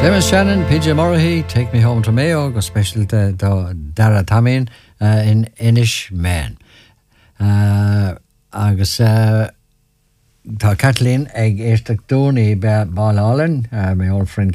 Seamus Shannon, PJ Murray, Take Me Home to Mayo, go special to Dara Tamin in Inish Man. Agus tá Kathleen ag éisteach dúnaí be Ball Allen, my old friend